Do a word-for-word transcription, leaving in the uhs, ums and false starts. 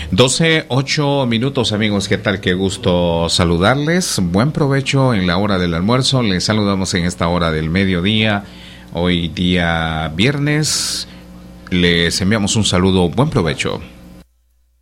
doce, ocho minutos, amigos. ¿Qué tal? Qué gusto saludarles. Buen provecho en la hora del almuerzo. Les saludamos en esta hora del mediodía. Hoy día viernes. Les enviamos un saludo. Buen provecho.